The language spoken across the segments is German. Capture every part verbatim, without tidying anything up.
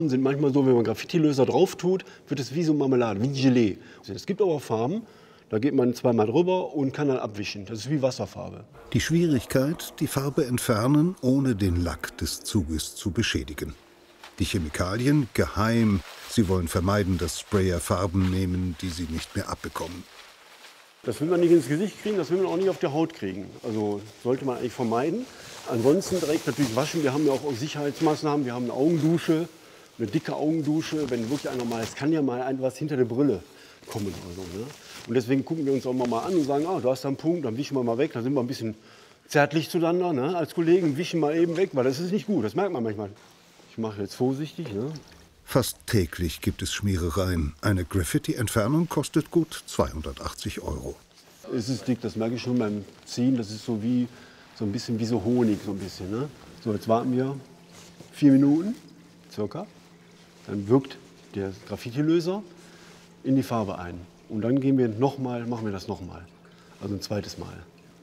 Sind manchmal so, wenn man Graffitilöser drauf tut, wird es wie so Marmelade, wie Gelee. Es gibt aber auch Farben, da geht man zweimal drüber und kann dann abwischen. Das ist wie Wasserfarbe. Die Schwierigkeit, die Farbe entfernen, ohne den Lack des Zuges zu beschädigen. Die Chemikalien geheim. Sie wollen vermeiden, dass Sprayer Farben nehmen, die sie nicht mehr abbekommen. Das will man nicht ins Gesicht kriegen, das will man auch nicht auf der Haut kriegen. Also sollte man eigentlich vermeiden. Ansonsten direkt natürlich waschen. Wir haben ja auch Sicherheitsmaßnahmen. Wir haben eine Augendusche, eine dicke Augendusche. Wenn wirklich einer mal, es kann ja mal etwas hinter der Brille kommen oder so. Ne? Und deswegen gucken wir uns auch mal an und sagen, ah, du hast da einen Punkt, dann wischen wir mal weg. Dann sind wir ein bisschen zärtlich zueinander, ne? Als Kollegen, wischen mal eben weg, weil das ist nicht gut. Das merkt man manchmal. Ich mache jetzt vorsichtig. Ne? Fast täglich gibt es Schmierereien. Eine Graffiti-Entfernung kostet gut zweihundertachtzig Euro. Es ist dick, das merke ich schon beim Ziehen. Das ist so wie so ein bisschen wie so Honig, so ein bisschen. Ne? So, jetzt warten wir vier Minuten circa. Dann wirkt der Graffitilöser in die Farbe ein. Und dann gehen wir noch mal, machen wir das nochmal. Also ein zweites Mal.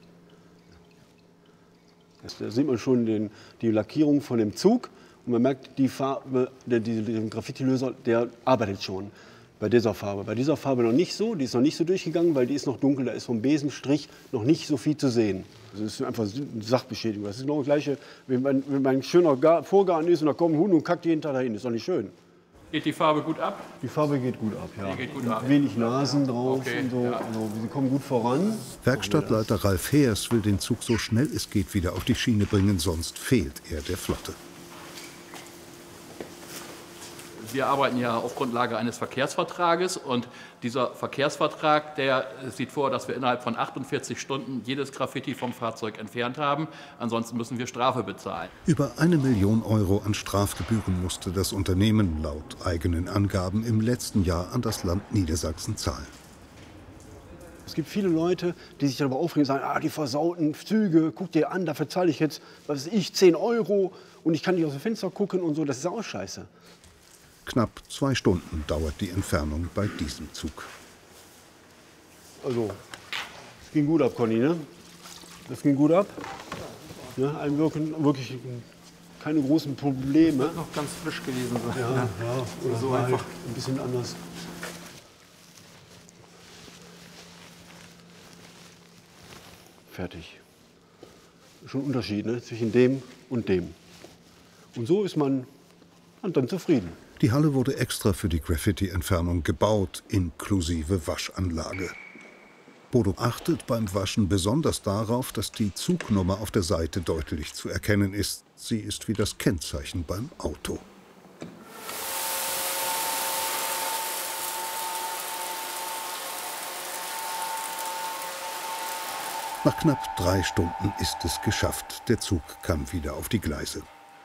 Da sieht man schon den, die Lackierung von dem Zug. Und man merkt, die Farbe, der, der, der Graffitilöser, der arbeitet schon bei dieser Farbe. Bei dieser Farbe noch nicht so, die ist noch nicht so durchgegangen, weil die ist noch dunkel, da ist vom Besenstrich noch nicht so viel zu sehen. Das ist einfach eine Sachbeschädigung. Das ist genau das Gleiche, wenn man, wenn man ein schöner Gar, Vorgarten ist und da kommt ein Hund und kackt jeden Tag dahin. Das ist doch nicht schön. Geht die Farbe gut ab? Die Farbe geht gut ab, ja. Die geht gut ab. Wenig Nasen drauf Okay, und so. ja. Also, sie kommen gut voran. Werkstattleiter Ralf Heers will den Zug so schnell es geht wieder auf die Schiene bringen, sonst fehlt er der Flotte. Wir arbeiten ja auf Grundlage eines Verkehrsvertrages und dieser Verkehrsvertrag, der sieht vor, dass wir innerhalb von achtundvierzig Stunden jedes Graffiti vom Fahrzeug entfernt haben. Ansonsten müssen wir Strafe bezahlen. Über eine Million Euro an Strafgebühren musste das Unternehmen laut eigenen Angaben im letzten Jahr an das Land Niedersachsen zahlen. Es gibt viele Leute, die sich darüber aufregen und sagen, ah, die versauten Züge, guck dir an, dafür zahle ich jetzt, was weiß ich, zehn Euro und ich kann nicht aus dem Fenster gucken und so, das ist auch scheiße. Knapp zwei Stunden dauert die Entfernung bei diesem Zug. Also, es ging gut ab, Conny, ne? Das ging gut ab. Ja, einem wirken wirklich keine großen Probleme. Wird noch ganz frisch gewesen sein. Ja, ja, oder so halt einfach ein bisschen anders. Fertig. Schon ein Unterschied, ne? Zwischen dem und dem. Und so ist man dann zufrieden. Die Halle wurde extra für die Graffiti-Entfernung gebaut, inklusive Waschanlage. Bodo achtet beim Waschen besonders darauf, dass die Zugnummer auf der Seite deutlich zu erkennen ist. Sie ist wie das Kennzeichen beim Auto. Nach knapp drei Stunden ist es geschafft. Der Zug kam wieder auf die Gleise.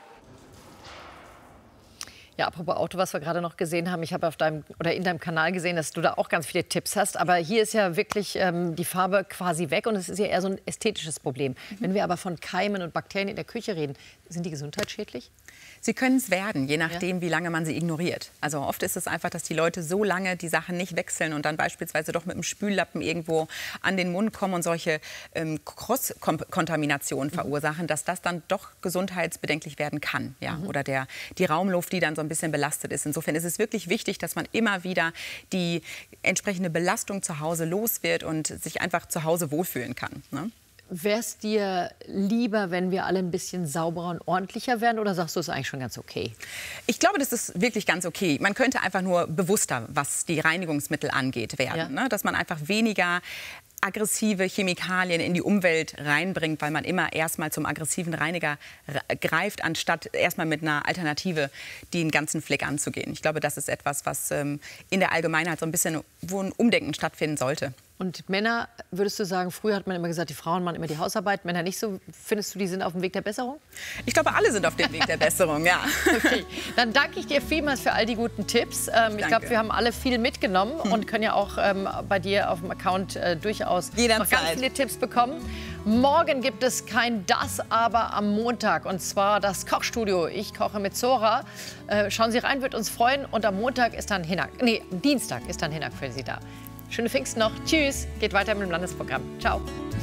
Ja, apropos Auto, was wir gerade noch gesehen haben, ich habe auf deinem oder in deinem Kanal gesehen, dass du da auch ganz viele Tipps hast. Aber hier ist ja wirklich ähm, die Farbe quasi weg und es ist ja eher so ein ästhetisches Problem. Mhm. Wenn wir aber von Keimen und Bakterien in der Küche reden, sind die gesundheitsschädlich? Sie können es werden, je nachdem, ja, wie lange man sie ignoriert. Also oft ist es einfach, dass die Leute so lange die Sachen nicht wechseln und dann beispielsweise doch mit dem Spüllappen irgendwo an den Mund kommen und solche ähm, Cross-Kontaminationen verursachen, dass das dann doch gesundheitsbedenklich werden kann. Ja? Mhm. Oder der, die Raumluft, die dann so ein bisschen belastet ist. Insofern ist es wirklich wichtig, dass man immer wieder die entsprechende Belastung zu Hause los wird und sich einfach zu Hause wohlfühlen kann. Ne? Wäre es dir lieber, wenn wir alle ein bisschen sauberer und ordentlicher wären, oder sagst du, es ist eigentlich schon ganz okay? Ich glaube, das ist wirklich ganz okay. Man könnte einfach nur bewusster, was die Reinigungsmittel angeht, werden. Ja. Ne? Dass man einfach weniger aggressive Chemikalien in die Umwelt reinbringt, weil man immer erstmal zum aggressiven Reiniger greift, anstatt erstmal mit einer Alternative den ganzen Fleck anzugehen. Ich glaube, das ist etwas, was ähm, in der Allgemeinheit so ein bisschen, wo ein Umdenken stattfinden sollte. Und Männer, würdest du sagen, früher hat man immer gesagt, die Frauen machen immer die Hausarbeit, Männer nicht so. Findest du, die sind auf dem Weg der Besserung? Ich glaube, alle sind auf dem Weg der Besserung, ja. Okay. Dann danke ich dir vielmals für all die guten Tipps. Ähm, ich glaube, wir haben alle viel mitgenommen hm. und können ja auch ähm, bei dir auf dem Account äh, durchaus noch ganz viele Tipps bekommen. Morgen gibt es kein Das, aber am Montag. Und zwar das Kochstudio. Ich koche mit Zora. Äh, schauen Sie rein, wird uns freuen. Und am Montag ist dann Hinak. Nee, am Dienstag ist dann Hinak für Sie da. Schöne Pfingsten noch. Tschüss. Geht weiter mit dem Landesprogramm. Ciao.